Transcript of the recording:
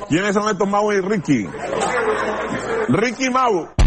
¿Quiénes son estos Mau y Ricky? Ricky Mau.